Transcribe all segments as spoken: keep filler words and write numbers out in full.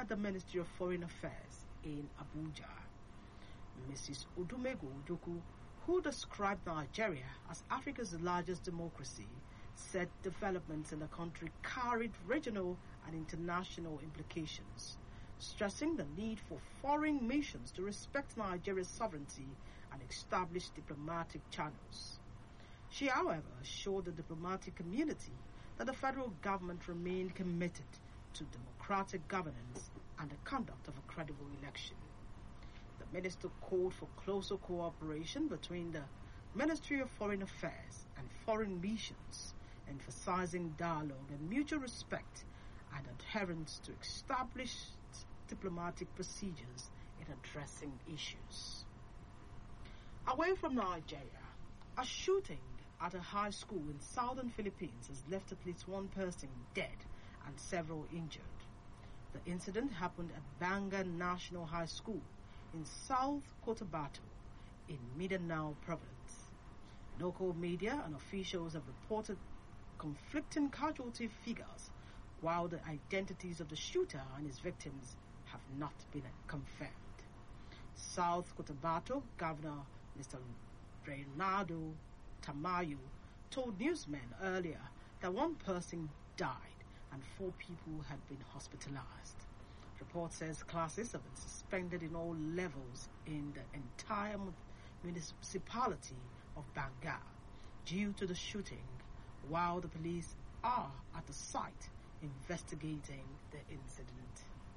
at the Ministry of Foreign Affairs in Abuja. Missus Odumegu Ojukwu, who described Nigeria as Africa's largest democracy, said developments in the country carried regional and international implications, stressing the need for foreign nations to respect Nigeria's sovereignty and establish diplomatic channels. She, however, assured the diplomatic community that the federal government remained committed to democratic governance and the conduct of a credible election. The minister called for closer cooperation between the Ministry of Foreign Affairs and foreign missions, emphasizing dialogue and mutual respect and adherence to established diplomatic procedures in addressing issues. Away from Nigeria, a shooting at a high school in southern Philippines has left at least one person dead and several injured. The incident happened at Banga National High School in South Cotabato in Mindanao province. Local media and officials have reported conflicting casualty figures, while the identities of the shooter and his victims have not been confirmed. South Cotabato Governor Mister Reynaldo Tamayo told newsmen earlier that one person died and four people had been hospitalized. Report says classes have been suspended in all levels in the entire municipality of Banga due to the shooting, while the police are at the site investigating the incident.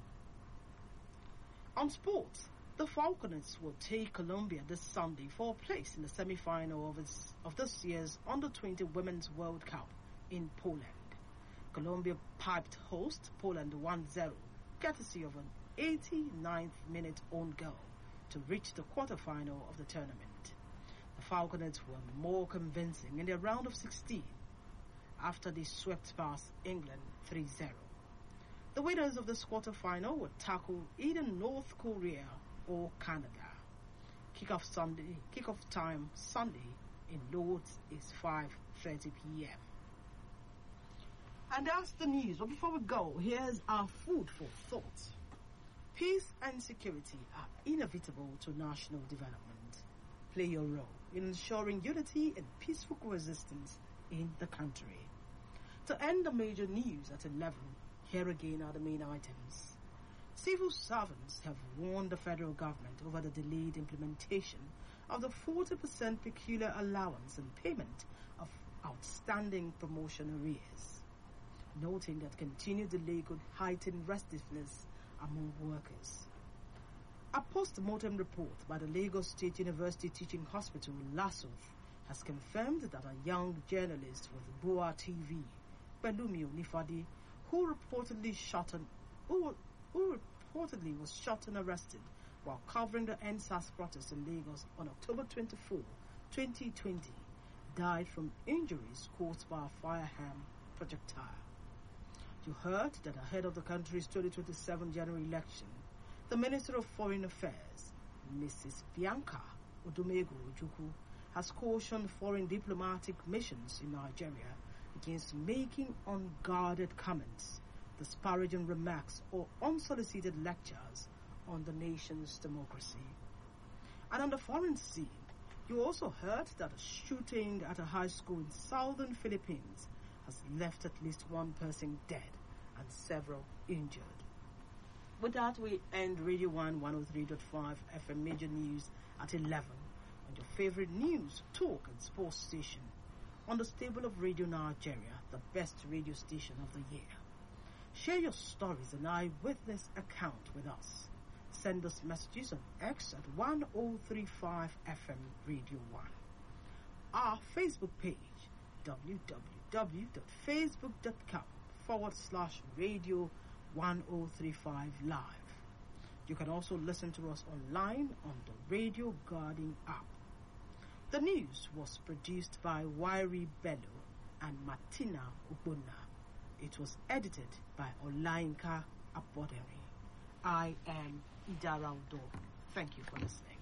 On sports, the Falconets will take Colombia this Sunday for a place in the semi-final of, its, of this year's under twenty Women's World Cup in Poland. Colombia piped host Poland one zero, courtesy of an eighty-ninth minute own goal to reach the quarterfinal of the tournament. The Falconets were more convincing in their round of sixteen after they swept past England three zero. The winners of this quarterfinal would tackle either North Korea or Canada. Kickoff Sunday, kickoff time Sunday in Lords is five thirty p m And that's the news. But before we go, here's our food for thought. Peace and security are inevitable to national development. Play your role in ensuring unity and peaceful coexistence in the country. To end the major news at eleven, here again are the main items. Civil servants have warned the federal government over the delayed implementation of the forty percent peculiar allowance and payment of outstanding promotion arrears, noting that continued delay could heighten restiveness among workers. A post-mortem report by the Lagos State University Teaching Hospital, LASUTH, has confirmed that a young journalist with Boa T V, Pelumi Onifadi, who reportedly shot an, who, who reportedly was shot and arrested while covering the N S A S protest in Lagos on October twenty-fourth, twenty twenty, died from injuries caused by a firearm projectile. You heard that ahead of the country's twenty twenty-seven general election, the Minister of Foreign Affairs, Missus Bianca Odumegu Ojukwu, has cautioned foreign diplomatic missions in Nigeria against making unguarded comments, disparaging remarks, or unsolicited lectures on the nation's democracy. And on the foreign scene, you also heard that a shooting at a high school in southern Philippines has left at least one person dead and several injured. With that, we end Radio one one oh three point five F M Major News at eleven on your favorite news, talk and sports station on the stable of Radio Nigeria, the best radio station of the year. Share your stories and eyewitness account with us. Send us messages on X at one oh three five F M Radio one. Our Facebook page, www.facebook.com forward slash radio 1035 live. You can also listen to us online on the Radio Garden app. The news was produced by Wairi Bello and Martina Ubuna. It was edited by Olainka Aboderi. I am Ida Raudo. Thank you for listening.